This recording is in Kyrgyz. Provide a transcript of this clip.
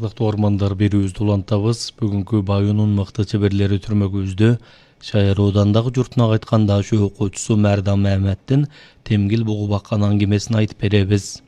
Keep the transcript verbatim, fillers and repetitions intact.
Ардактуу ормандар берүүбүздү улантабыз. Бүгүнкү Баюунун мыкты чеберлери түрмөгүбүздө Шаяр оодандагы журтуна кайтканда ошо окуучусу Мардам Мамеддин темгил бугу баккан аңгемесин айтып беребиз.